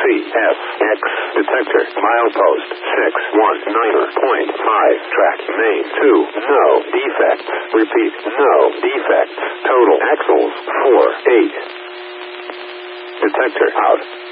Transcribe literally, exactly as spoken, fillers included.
F, X, detector, milepost, six one nine point five, track, main, two, no, defects, repeat, no, defects, total, axles, four, eight, detector, out.